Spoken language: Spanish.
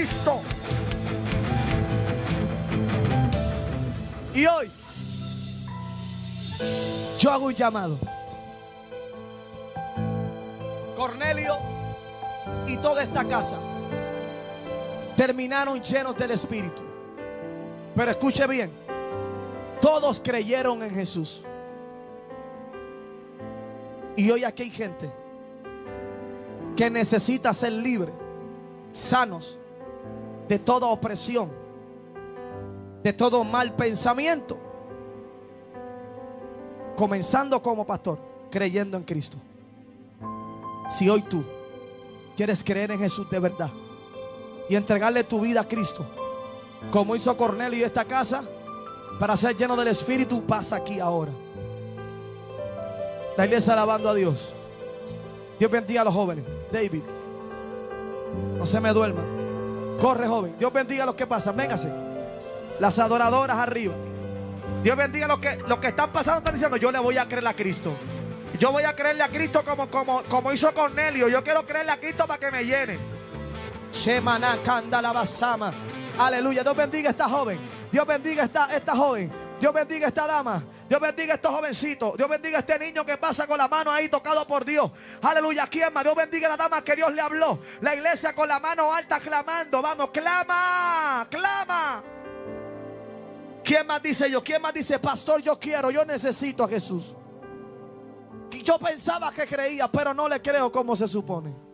Cristo. Y hoy yo hago un llamado. Cornelio y toda esta casa terminaron llenos del Espíritu. Pero escuche bien, todos creyeron en Jesús. Y hoy aquí hay gente que necesita ser libre, sanos de toda opresión, de todo mal pensamiento, comenzando como pastor, creyendo en Cristo. Si hoy tú quieres creer en Jesús de verdad y entregarle tu vida a Cristo, como hizo Cornelio y esta casa, para ser lleno del Espíritu, pasa aquí ahora. La iglesia alabando a Dios. Dios bendiga a los jóvenes. David, no se me duerma. Corre, joven. Dios bendiga a los que pasan. Véngase. Las adoradoras arriba. Dios bendiga a los que están pasando. Están diciendo: yo le voy a creer a Cristo. Yo voy a creerle a Cristo como hizo Cornelio. Yo quiero creerle a Cristo para que me llene. Shemana Kandala Basama. Aleluya. Dios bendiga a esta joven. Dios bendiga a esta joven. Dios bendiga a esta dama. Dios bendiga a estos jovencitos. Dios bendiga a este niño que pasa con la mano ahí tocado por Dios. Aleluya. ¿Quién más? Dios bendiga a la dama que Dios le habló. La iglesia con la mano alta clamando. Vamos, clama, clama. ¿Quién más dice yo? ¿Quién más dice: pastor, yo quiero, yo necesito a Jesús? Yo pensaba que creía, pero no le creo como se supone.